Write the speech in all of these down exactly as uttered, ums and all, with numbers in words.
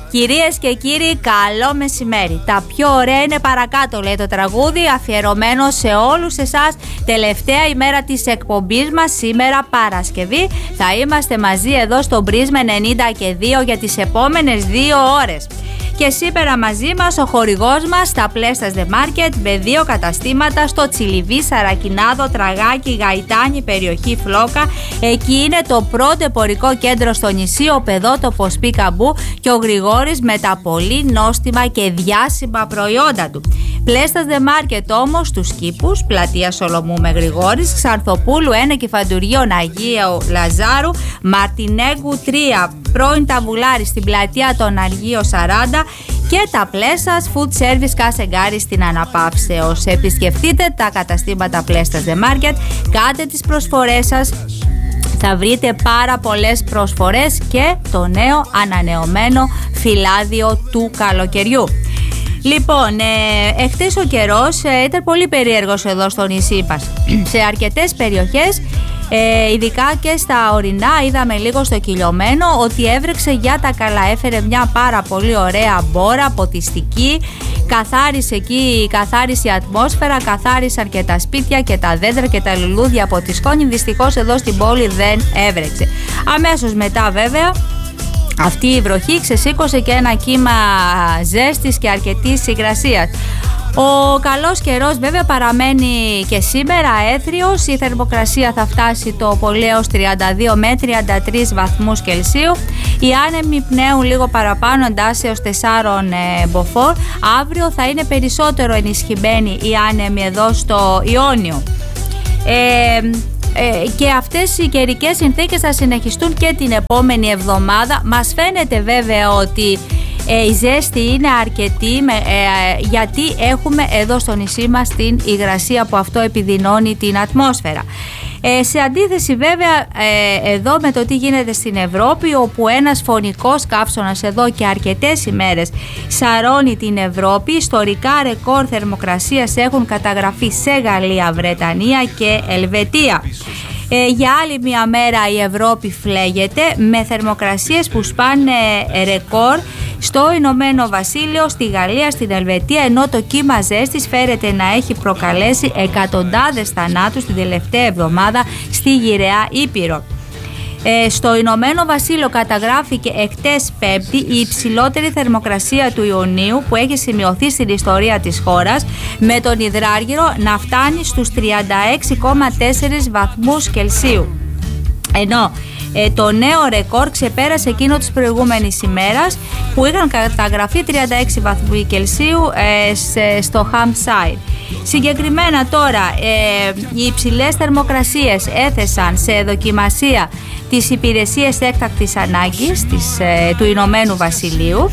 Κυρίες και κύριοι, καλό μεσημέρι. Τα πιο ωραία είναι παρακάτω, λέει το τραγούδι, αφιερωμένο σε όλους εσάς. Τελευταία ημέρα της εκπομπής μας, σήμερα Παρασκευή. Θα είμαστε μαζί εδώ στο Πρίσμα ενενήντα και δύο για τις επόμενες δύο ώρες. Και σήμερα μαζί μας ο χορηγός μας στα Πλέστας The Market με δύο καταστήματα στο Τσιλιβί, Σαρακινάδο, Τραγάκι, Γαϊτάνη, περιοχή Φλόκα. Εκεί είναι το πρώτο εμπορικό κέντρο στο νησί, ο παιδότοπος Πικαμπού και ο Γρηγόρης με τα πολύ νόστιμα και διάσημα προϊόντα του. Πλέστας The Market όμως στους Κήπους, πλατεία Σολομού με Γρηγόρης, Ξανθοπούλου ένα και Φαντουργίων Αγίου Λαζάρου, Μαρτινέγκου τρία, πρώην Ταβουλάρη στην πλατεία των Αργίων σαράντα και τα Πλέσας Food Service Κασεγκάρη στην Αναπαύσεως. Επισκεφτείτε τα καταστήματα Πλέστας The Market, κάντε τις προσφορές σας. Θα βρείτε πάρα πολλές προσφορές και το νέο ανανεωμένο φυλάδιο του καλοκαιριού. Λοιπόν, ε, εχθές ο καιρός ε, ήταν πολύ περίεργος εδώ στο νησί μας. Σε αρκετές περιοχές, ε, ειδικά και στα ορεινά, είδαμε λίγο στο Κυλιωμένο ότι έβρεξε για τα καλά. Έφερε μια πάρα πολύ ωραία μπόρα, ποτιστική, καθάρισε εκεί, καθάρισε η ατμόσφαιρα, καθάρισαν και τα σπίτια και τα δέντρα και τα λουλούδια από τη σκόνη. Δυστυχώς εδώ στην πόλη δεν έβρεξε. Αμέσως μετά βέβαια, αυτή η βροχή ξεσήκωσε και ένα κύμα ζέστης και αρκετής υγρασίας. Ο καλός καιρός βέβαια παραμένει και σήμερα έθριος. Η θερμοκρασία θα φτάσει το πολύ έως τριάντα δύο με τριάντα τρεις βαθμούς Κελσίου. Οι άνεμοι πνέουν λίγο παραπάνω, εντάσσεως έως τεσσάρων ε, μποφόρ. Αύριο θα είναι περισσότερο ενισχυμένοι οι άνεμοι εδώ στο Ιόνιο. Ε, Ε, και αυτές οι καιρικές συνθήκες θα συνεχιστούν και την επόμενη εβδομάδα. Μας φαίνεται βέβαια ότι ε, η ζέστη είναι αρκετή με, ε, γιατί έχουμε εδώ στο νησί μας την υγρασία που αυτό επιδεινώνει την ατμόσφαιρα. Ε, σε αντίθεση βέβαια ε, εδώ με το τι γίνεται στην Ευρώπη, όπου ένας φωνικός καύσωνας εδώ και αρκετές ημέρες σαρώνει την Ευρώπη, ιστορικά ρεκόρ θερμοκρασίας έχουν καταγραφεί σε Γαλλία, Βρετανία και Ελβετία. Ε, για άλλη μια μέρα η Ευρώπη φλέγεται με θερμοκρασίες που σπάνε ρεκόρ στο Ηνωμένο Βασίλειο, στη Γαλλία, στην Ελβετία, ενώ το κύμα ζέστης φέρεται να έχει προκαλέσει εκατοντάδες θανάτους την τελευταία εβδομάδα στη Γυραιά Ήπειρο. Ε, στο Ηνωμένο Βασίλειο καταγράφηκε εχθές Πέμπτη η υψηλότερη θερμοκρασία του Ιουνίου που έχει σημειωθεί στην ιστορία της χώρας, με τον υδράργυρο να φτάνει στους τριάντα έξι κόμμα τέσσερα βαθμούς Κελσίου. Ενώ ε, το νέο ρεκόρ ξεπέρασε εκείνο της προηγούμενης ημέρας που είχαν καταγραφεί τριάντα έξι βαθμοί Κελσίου ε, σε, στο Hampshire. Συγκεκριμένα τώρα ε, οι υψηλές θερμοκρασίες έθεσαν σε δοκιμασία τις υπηρεσίες έκτακτης ανάγκης της, ε, του Ηνωμένου Βασιλείου,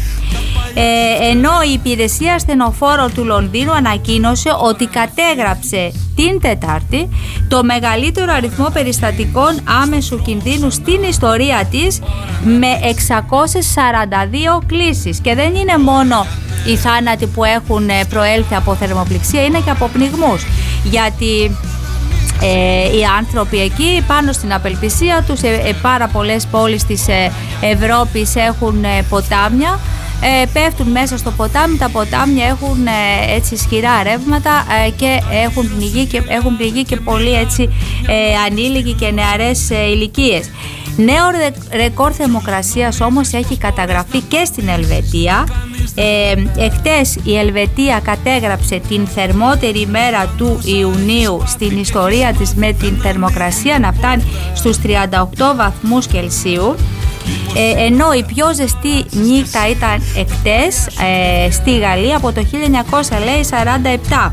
ε, ενώ η υπηρεσία ασθενοφόρων του Λονδίνου ανακοίνωσε ότι κατέγραψε την Τετάρτη το μεγαλύτερο αριθμό περιστατικών άμεσου κινδύνου στην ιστορία της, με εξακόσιες σαράντα δύο κλήσεις. Και δεν είναι μόνο οι θάνατοι που έχουν προέλθει από θερμοπληξία, είναι και από πνιγμούς, γιατί ε, οι άνθρωποι εκεί πάνω στην απελπισία τους, ε, ε, πάρα πολλές πόλεις της ε, Ευρώπης έχουν ε, ποτάμια, ε, πέφτουν μέσα στο ποτάμι, τα ποτάμια έχουν ε, έτσι ισχυρά ρεύματα ε, και έχουν πληγεί και, έχουν πληγεί και πολλοί έτσι ε, ανήλικοι και νεαρές ε, ηλικίες. Νέο ρεκόρ θερμοκρασίας όμως έχει καταγραφεί και στην Ελβετία. Ε, εχθές η Ελβετία κατέγραψε την θερμότερη ημέρα του Ιουνίου στην ιστορία της, με την θερμοκρασία να φτάνει στους τριάντα οκτώ βαθμούς Κελσίου. Ε, ενώ η πιο ζεστή νύχτα ήταν εχθές ε, στη Γαλλία από το χίλια εννιακόσια σαράντα επτά.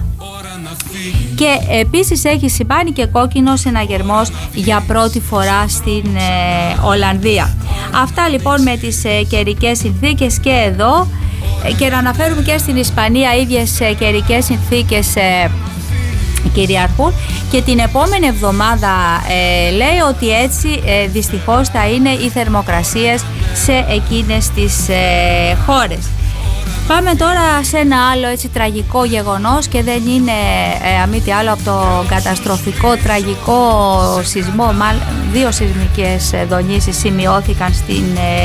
Και επίσης έχει σημάνει και κόκκινο συναγερμός για πρώτη φορά στην ε, Ολλανδία. Αυτά λοιπόν με τις ε, καιρικές συνθήκες και εδώ, ε, και να αναφέρουμε και στην Ισπανία ίδιες ε, καιρικές συνθήκες ε, κυριαρχούν, και την επόμενη εβδομάδα ε, λέει ότι έτσι ε, δυστυχώς θα είναι οι θερμοκρασίες σε εκείνες τις ε, χώρες. Πάμε τώρα σε ένα άλλο έτσι τραγικό γεγονός, και δεν είναι ε, αμή τι άλλο από το καταστροφικό τραγικό σεισμό. Δύο σεισμικές δονήσεις σημειώθηκαν στην ε,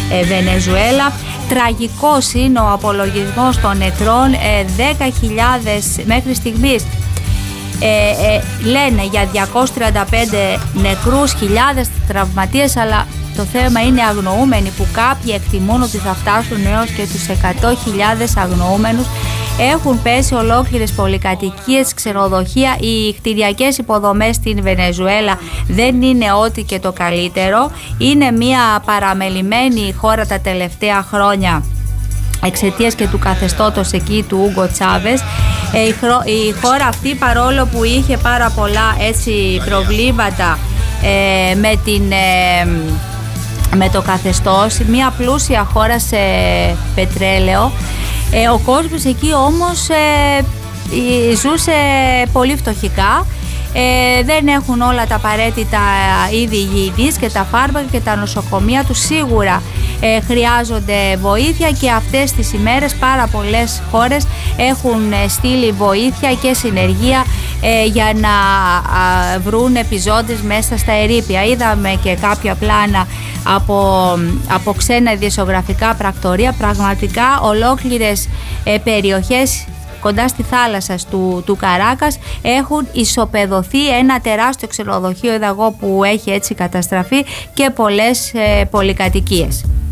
ε, Βενεζουέλα. Τραγικός είναι ο απολογισμός των νεκρών, ε, δέκα χιλιάδες μέχρι στιγμής. Ε, ε, λένε για διακόσιους τριάντα πέντε νεκρούς, χιλιάδες τραυματίες, αλλά το θέμα είναι αγνοούμενοι, που κάποιοι εκτιμούν ότι θα φτάσουν έως και τους εκατό χιλιάδες αγνοούμενους. Έχουν πέσει ολόκληρες πολυκατοικίες, ξενοδοχεία. Οι κτηριακές υποδομές στην Βενεζουέλα δεν είναι ό,τι και το καλύτερο. Είναι μια παραμελημένη χώρα τα τελευταία χρόνια εξαιτίας και του καθεστώτος εκεί του Ούγκο Τσάβες. Ε, η, χρο, η χώρα αυτή, παρόλο που είχε πάρα πολλά έτσι προβλήματα ε, με, την, ε, με το καθεστώς, μια πλούσια χώρα σε πετρέλαιο, ε, ο κόσμος εκεί όμως ε, ζούσε πολύ φτωχικά. Ε, δεν έχουν όλα τα απαραίτητα είδη υγιεινής και τα φάρμακα και τα νοσοκομεία τους σίγουρα ε, χρειάζονται βοήθεια, και αυτές τις ημέρες πάρα πολλές χώρες έχουν στείλει βοήθεια και συνεργεία ε, για να α, βρουν επιζώντες μέσα στα ερείπια. Είδαμε και κάποια πλάνα από, από ξένα ειδησιογραφικά πρακτορία. Πραγματικά ολόκληρες ε, περιοχές κοντά στη θάλασσα του, του Καράκας έχουν ισοπεδωθεί, ένα τεράστιο ξενοδοχείο είδα εγώ που έχει έτσι καταστραφεί, και πολλές ε, πολυκατοικίες.